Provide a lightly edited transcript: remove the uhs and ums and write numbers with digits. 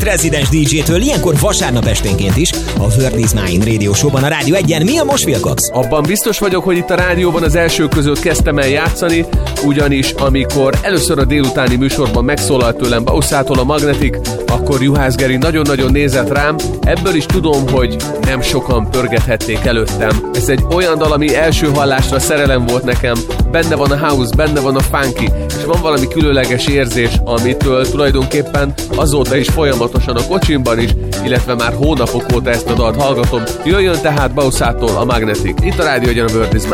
rezidens DJ-től ilyenkor vasárnap esténként is a World is Mine Radio Show-ban a Rádió 1-en. Mi a most, Wilcox? Abban biztos vagyok, hogy itt a rádióban az első között kezdtem el játszani, ugyanis amikor először a délutáni műsorban megszólalt tőlem Bauszától a Magnetic, akkor Juhász Geri nagyon-nagyon nézett rám. Ebből is tudom, hogy nem sokan pörgethették előttem. Ez egy olyan dal, ami első hallásra szerelem volt nekem. Benne van a house, benne van a funky, és van valami különleges érzés, amitől tulajdonképpen azóta is folyamatosan a kocsimban is, illetve már hónapok óta ezt a dalt hallgatom. Jöjjön tehát Bauszától a Magnetic. Itt a Rádió 1-en a World is Mine.